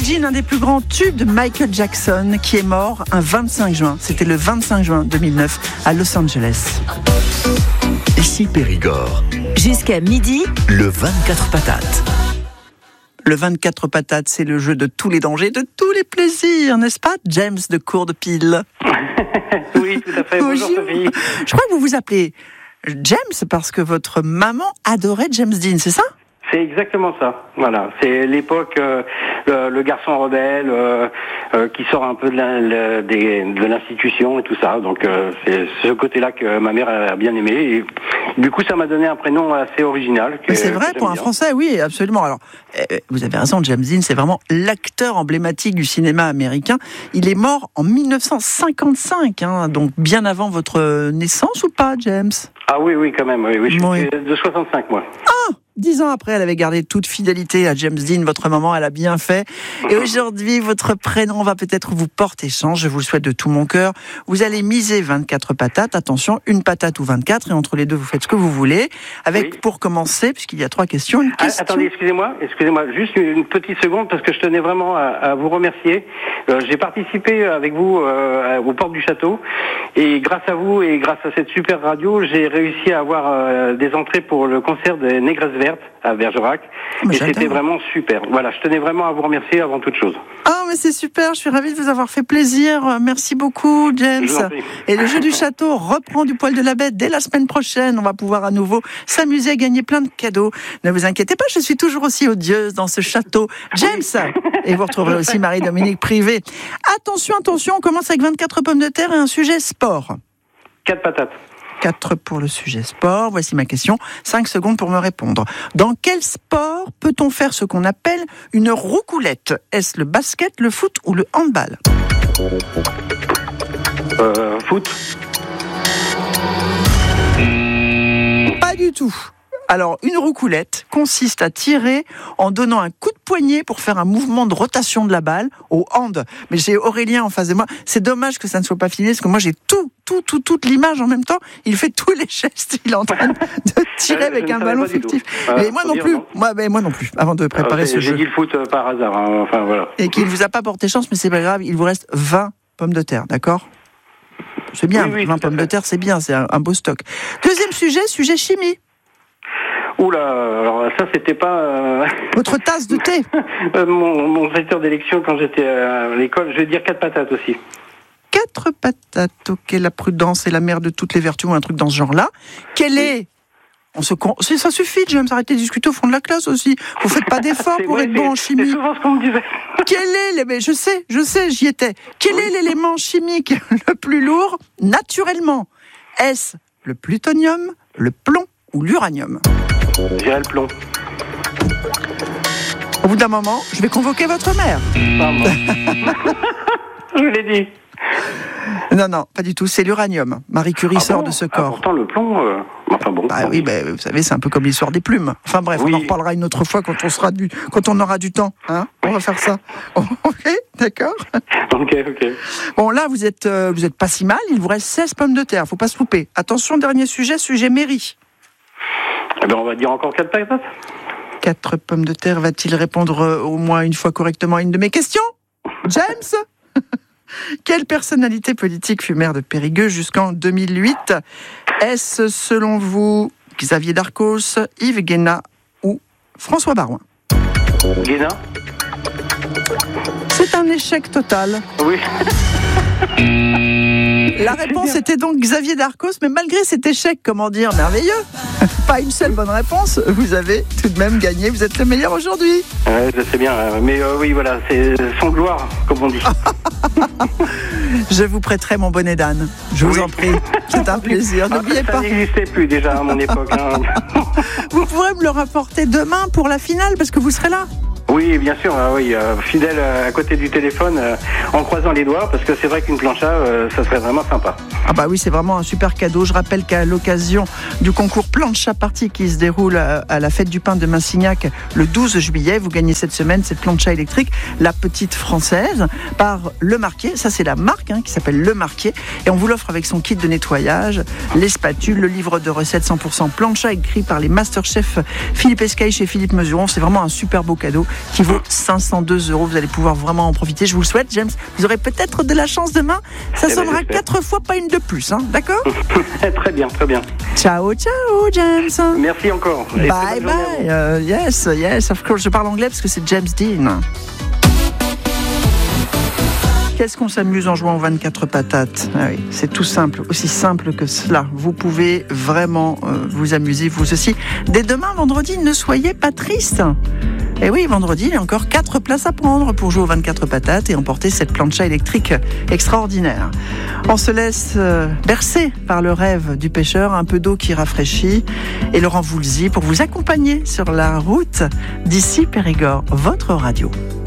Jean, un des plus grands tubes de Michael Jackson, qui est mort un 25 juin. C'était le 25 juin 2009 à Los Angeles. Ici Périgord. Jusqu'à midi, Le 24 patates. Le 24 patates, c'est le jeu de tous les dangers, de tous les plaisirs, n'est-ce pas, James de Cour-de-Pile? Oui, tout à fait. Bonjour Sophie. Je crois que vous vous appelez James parce que votre maman adorait James Dean, c'est ça? C'est exactement ça. Voilà, c'est l'époque le garçon rebelle qui sort un peu de l'institution et tout ça. Donc c'est ce côté-là que ma mère a bien aimé. Et du coup, ça m'a donné un prénom assez original. C'est vrai pour un Français, oui, absolument. Alors, vous avez raison, James Dean, c'est vraiment l'acteur emblématique du cinéma américain. Il est mort en 1955, donc bien avant votre naissance ou pas, James? Ah oui, quand même. Oui, je suis de 65, moi. 10 ans après, elle avait gardé toute fidélité à James Dean. Votre maman, elle a bien fait. Et aujourd'hui, votre prénom va peut-être vous porter chance. Je vous le souhaite de tout mon cœur. Vous allez miser 24 patates. Attention, une patate ou 24. Et entre les deux, vous faites ce que vous voulez. Avec, pour commencer, puisqu'il y a 3 questions, une question. Attendez, excusez-moi, juste une petite seconde, parce que je tenais vraiment à vous remercier. J'ai participé avec vous aux Portes du Château. Et grâce à vous et grâce à cette super radio, j'ai réussi à avoir des entrées pour le concert des Négresses Vertes à Bergerac. Et c'était vraiment super. Voilà, je tenais vraiment à vous remercier avant toute chose. Ah, mais c'est super, je suis ravie de vous avoir fait plaisir. Merci beaucoup, James. Et le jeu du château reprend du poil de la bête dès la semaine prochaine. On va pouvoir à nouveau s'amuser et gagner plein de cadeaux. Ne vous inquiétez pas, je suis toujours aussi odieuse dans ce château. James. Et vous retrouverez aussi Marie-Dominique Privé. Attention, on commence avec 24 pommes de terre et un sujet sport. 4 patates. 4 pour le sujet sport. Voici ma question. 5 secondes pour me répondre. Dans quel sport peut-on faire ce qu'on appelle une roucoulette? Est-ce le basket, le foot ou le handball? Foot. Pas du tout. Alors, une roucoulette consiste à tirer en donnant un coup de poignet pour faire un mouvement de rotation de la balle au hand. Mais j'ai Aurélien en face de moi. C'est dommage que ça ne soit pas filmé, parce que moi j'ai toute l'image en même temps. Il fait tous les gestes. Il est en train de tirer avec un ballon fictif. Mais moi non plus. Moi non plus. Avant de préparer ce jeu. J'ai dit le foot par hasard. Enfin voilà. Et qu'il ne vous a pas porté chance, mais c'est pas grave. Il vous reste 20 pommes de terre, d'accord? C'est bien. 20 pommes de terre, c'est bien. C'est un beau stock. Deuxième sujet chimie. Oula, alors ça c'était pas... Votre tasse de thé. mon secteur d'élection quand j'étais à l'école, je vais dire 4 patates aussi. 4 patates, ok, la prudence est la mère de toutes les vertus, ou un truc dans ce genre-là. Quelle est... Ça suffit, James, arrêtez de discuter au fond de la classe aussi. Vous faites pas d'efforts pour être bon en chimie. C'est souvent ce qu'on me disait. Mais je sais, j'y étais. Quel est l'élément chimique le plus lourd naturellement? Est-ce le plutonium, le plomb ou l'uranium? Je dirais le plomb. Au bout d'un moment, je vais convoquer votre mère. Je vous l'ai dit. Non, pas du tout, c'est l'uranium. Marie Curie sort de ce corps. Pourtant le plomb, enfin bon. Bah oui, vous savez, c'est un peu comme l'histoire des plumes. Enfin bref, on en reparlera une autre fois quand on aura du temps. Hein, on va faire ça. Ok, d'accord. Ok. Bon, là, vous êtes pas si mal. Il vous reste 16 pommes de terre. Faut pas se louper. Attention, dernier sujet mairie. Eh ben, on va dire encore 4 patates. 4 pommes de terre. Va-t-il répondre au moins une fois correctement à une de mes questions? James? Quelle personnalité politique fut maire de Périgueux jusqu'en 2008? Est-ce, selon vous, Xavier Darcos, Yves Guéna ou François Baroin? Guéna. C'est un échec total. Oui. La réponse était donc Xavier Darcos, mais malgré cet échec, comment dire, merveilleux, pas une seule bonne réponse, vous avez tout de même gagné, vous êtes le meilleur aujourd'hui. Ouais, je sais bien, mais oui, voilà, c'est sans gloire, comme on dit. Je vous prêterai mon bonnet d'âne, je vous en prie, c'est un plaisir, n'oubliez pas. Ça n'existait plus déjà à mon époque. Vous pourrez me le rapporter demain pour la finale, parce que vous serez là. Oui, bien sûr, fidèle à côté du téléphone, en croisant les doigts, parce que c'est vrai qu'une plancha, ça serait vraiment sympa. Ah bah oui, c'est vraiment un super cadeau. Je rappelle qu'à l'occasion du concours Plancha Party qui se déroule à la fête du pain de Massignac le 12 juillet, vous gagnez cette semaine cette plancha électrique, la petite française, par Le Marquier. Ça, c'est la marque qui s'appelle Le Marquier. Et on vous l'offre avec son kit de nettoyage, les spatules, le livre de recettes 100% plancha écrit par les masterchefs Philippe Escaille chez Philippe Mesuron. C'est vraiment un super beau cadeau. qui vaut 502 €. Vous allez pouvoir vraiment en profiter. Je vous le souhaite, James. Vous aurez peut-être de la chance demain. Ça sonnera 4 fois, pas une de plus. Hein, d'accord? Très bien, très bien. Ciao, ciao, James. Merci encore. Et bye, bye. Yes, of course. Je parle anglais parce que c'est James Dean. Qu'est-ce qu'on s'amuse en jouant aux 24 patates? Ah oui, c'est tout simple, aussi simple que cela. Vous pouvez vraiment vous amuser, vous aussi. Dès demain, vendredi, ne soyez pas tristes. Et oui, vendredi, il y a encore 4 places à prendre pour jouer aux 24 patates et emporter cette plancha électrique extraordinaire. On se laisse bercer par le rêve du pêcheur, un peu d'eau qui rafraîchit, et Laurent Voulzy pour vous accompagner sur la route d'ici Périgord, votre radio.